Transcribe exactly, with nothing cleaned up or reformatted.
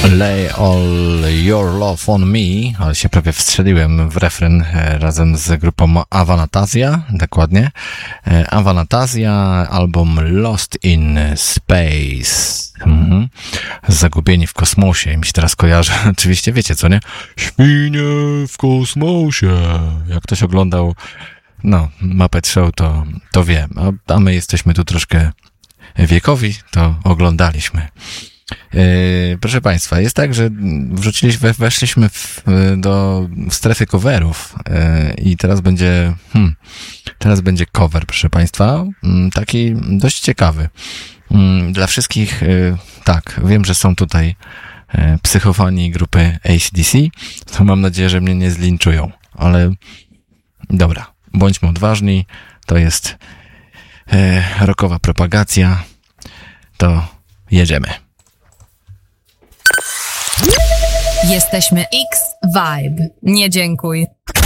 Lay all your love on me, ale się prawie wstrzeliłem w refren razem z grupą Avantasia, dokładnie. Avantasia, album Lost in Space. Mhm. Zagubieni w kosmosie. Mi się teraz kojarzy, oczywiście wiecie co, nie? Świnie w kosmosie. Jak ktoś oglądał, no, Muppet Show, to, to wie. A, a my jesteśmy tu troszkę wiekowi, to oglądaliśmy. Yy, proszę Państwa, jest tak, że wrzuciliśmy, weszliśmy w, do w strefy coverów yy, i teraz będzie hmm, teraz będzie cover, proszę Państwa, yy, taki dość ciekawy. Yy, dla wszystkich, yy, tak, wiem, że są tutaj yy, psychofani grupy A C D C, to mam nadzieję, że mnie nie zlinczują, ale dobra, bądźmy odważni, to jest yy, rockowa propagacja, to jedziemy. Jesteśmy X-Vibe. Nie dziękuj.